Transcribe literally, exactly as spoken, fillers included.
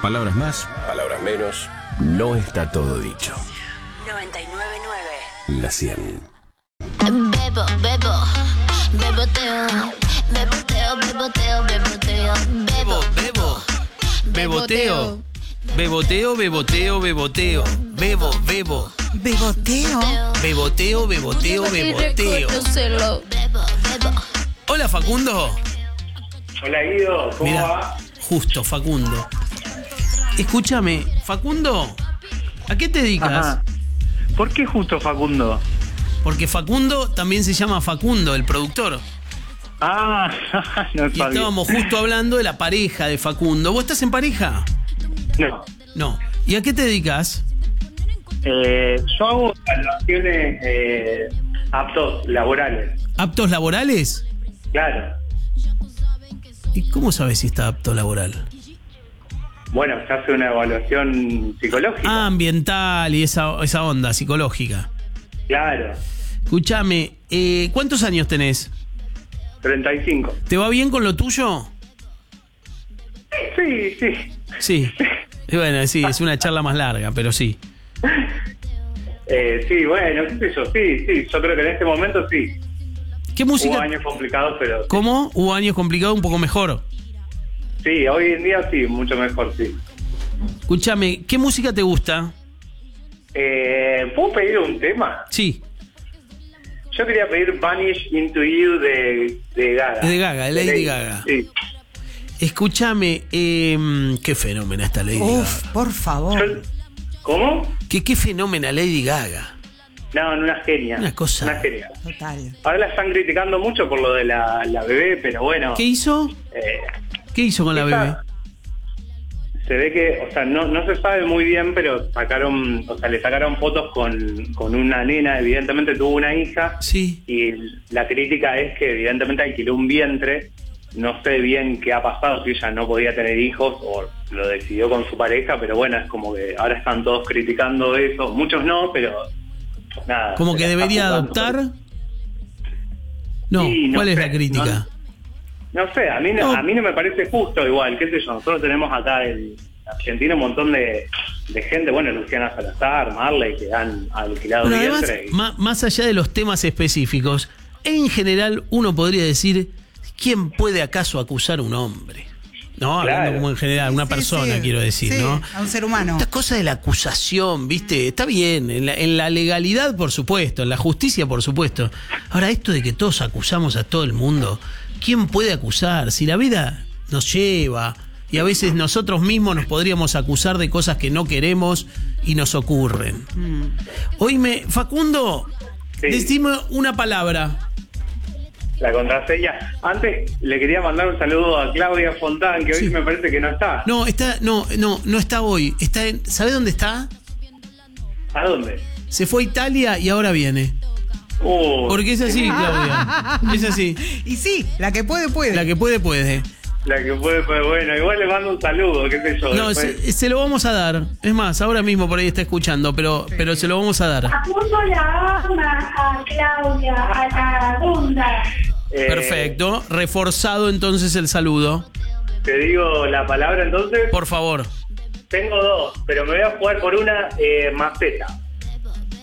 Palabras más, palabras menos. No está todo dicho. noventa y nueve punto nueve. La cien. Bebo, bebo, beboteo, beboteo, beboteo, beboteo, bebo, Bebo, beboteo. Beboteo, beboteo, beboteo. Bebo, bebo. Beboteo. Beboteo, beboteo, beboteo. bebo, bebo. Hola, Facundo. Hola Guido, ¿cómo Mirá, va? justo, Facundo. Escúchame, Facundo, ¿a qué te dedicas? Ajá. ¿Por qué justo Facundo? Porque Facundo también se llama Facundo, el productor. Ah, no Y sabía. estábamos justo hablando de la pareja de Facundo. ¿Vos estás en pareja? No. No. ¿Y a qué te dedicas? Eh, yo hago evaluaciones eh, aptos laborales. ¿Aptos laborales? Claro. ¿Y cómo sabes si está apto laboral? Bueno, se hace una evaluación psicológica. Ah, ambiental y esa, esa onda psicológica. Claro. Escúchame, eh, ¿cuántos años tenés? treinta y cinco. ¿Te va bien con lo tuyo? Sí, sí. Sí. Y bueno, sí, es una charla más larga, pero sí. Eh, sí, bueno, qué sé yo, sí, sí. Yo creo que en este momento sí. ¿Qué música? Hubo años complicados, pero... ¿Cómo? ¿Hubo años complicados un poco mejor? Sí, hoy en día sí, mucho mejor, sí. Escúchame, ¿qué música te gusta? Eh, ¿Puedo pedir un tema? Sí, Yo quería pedir Vanish Into You de, de Gaga. de Gaga, de Lady Gaga. Sí. Escúchame, eh, qué fenómeno esta Lady Uf, Gaga. por favor. Yo- ¿Cómo? ¿Qué, qué fenómeno Lady Gaga? No, no, una genia. Una cosa. Una genia. Total. Ahora la están criticando mucho por lo de la, la bebé, pero bueno. ¿Qué hizo? eh, ¿Qué hizo con la esa- bebé? Se ve que, o sea, no, no se sabe muy bien, pero sacaron, o sea, le sacaron fotos con, con una nena, evidentemente tuvo una hija, Sí. y la crítica es que evidentemente alquiló un vientre. No sé bien qué ha pasado, si ella no podía tener hijos o lo decidió con su pareja, pero bueno, es como que ahora están todos criticando eso. Muchos no, pero nada. ¿Como se que la está debería jugando. adoptar? No, Sí, no ¿cuál es sé, la crítica? No sé, a mí no, No. a mí no me parece justo igual, qué sé yo. Nosotros tenemos acá en Argentina un montón de, de gente, bueno, Luciana Salazar, Marley, que han alquilado Bueno, además, vientre. y- ma- más allá de los temas específicos, en general uno podría decir, ¿quién puede acaso acusar a un hombre? No, hablando Claro. como en general, una Sí, persona, sí, quiero decir, sí, ¿no? a un ser humano. Esta cosa de la acusación, ¿viste? Está bien, en la, en la legalidad, por supuesto, en la justicia, por supuesto. Ahora, esto de que todos acusamos a todo el mundo, ¿quién puede acusar? Si la vida nos lleva y a veces nosotros mismos nos podríamos acusar de cosas que no queremos y nos ocurren. Oíme, Facundo, Sí. decime una palabra. La contraseña. Antes le quería mandar un saludo a Claudia Fontán, que hoy Sí. me parece que no está. No, está, no, no, no está hoy. Está en, ¿sabe dónde está? ¿A dónde? Se fue a Italia y ahora viene. Uh, Porque es así, Claudia. Es así. Y sí, la que puede, puede. La que puede, puede. la que puede, pues bueno, igual le mando un saludo, qué sé yo. No, después. se, se lo vamos a dar. Es más, ahora mismo por ahí está escuchando, pero, pero se lo vamos a dar. Apunto la ama a Claudia, a la Dunda. Eh, Perfecto. Reforzado entonces el saludo. Te digo la palabra entonces. Por favor. Tengo dos, pero me voy a jugar por una, eh, maceta.